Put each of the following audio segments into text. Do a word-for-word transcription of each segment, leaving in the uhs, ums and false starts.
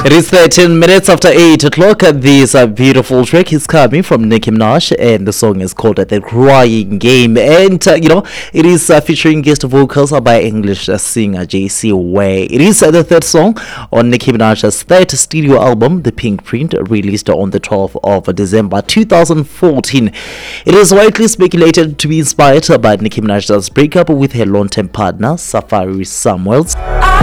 It is thirteen minutes after eight o'clock. This uh, beautiful track is coming from Nicki Minaj, and the song is called The Crying Game. And, uh, you know, it is uh, featuring guest vocals by English uh, singer J C Way. It is uh, the third song on Nicki Minaj's third studio album, The Pink Print, released on the twelfth of December two thousand fourteen. It is widely speculated to be inspired by Nicki Minaj's breakup with her long-term partner, Safari Samuels.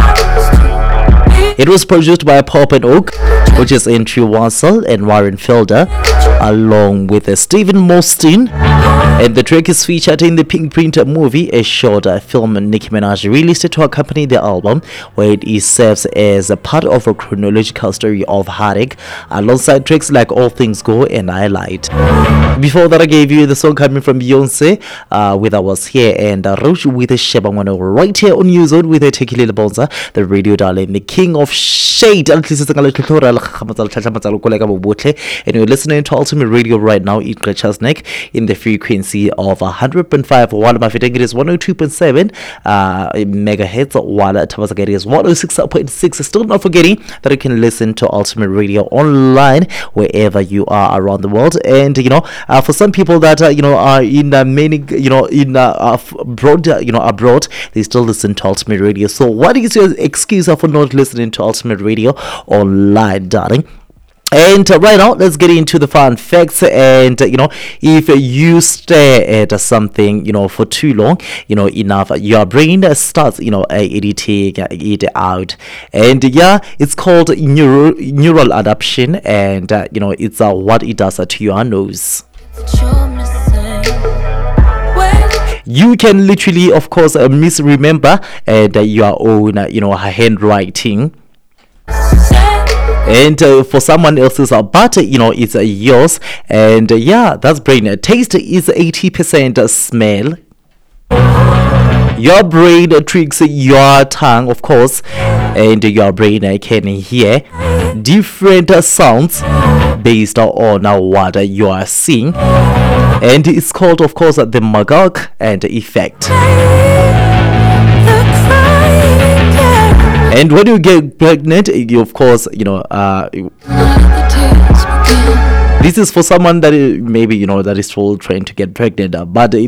It was produced by Pop and Oak, which is Andrew Wassel and Warren Felder, along with uh, Stephen Mostin. And the track is featured in the Pink Print movie, a short uh, film Nicki Minaj released to accompany the album, where it is serves as a part of a chronological story of heartache, alongside tracks like All Things Go and I Lied. Before that, I gave you the song coming from Beyonce uh, with I Was Here, and uh, Roach with a Shebangwana right here on News Zone with a Tekilila Bonza, the radio darling, the king of shade. And you're listening to Ultimate Radio right now in Krechasnek in the frequency of one hundred point five, while Mafeteng is one oh two point seven uh, megahertz, while Tabasagari is one oh six point six. Still not forgetting that you can listen to Ultimate Radio online wherever you are around the world. And you know, uh, for some people that uh, you know are in uh, many, you know, in uh, abroad, uh, you know, abroad, they still listen to Ultimate Radio. So what is your excuse for not listening to Ultimate Radio online, darling? And uh, right now, let's get into the fun facts. And uh, you know, if uh, you stare at uh, something, you know, for too long, you know, enough, your brain uh, starts, you know, uh, editing uh, it out. And yeah, it's called neural neural adaptation, and uh, you know, it's uh, what it does uh, to your nose. You can literally, of course, uh, misremember and uh, your own, uh, you know, handwriting. And uh, for someone else's, uh, but uh, you know, it's uh, yours. And uh, yeah, that's brain. Uh, taste is eighty percent uh, smell. Your brain uh, tricks your tongue, of course, and your brain uh, can hear different uh, sounds based on uh, what uh, you are seeing. And it's called, of course, uh, the Magog and effect. And when you get pregnant, you, of course, you know, uh, this is for someone that is, maybe, you know, that is still trying to get pregnant, uh, but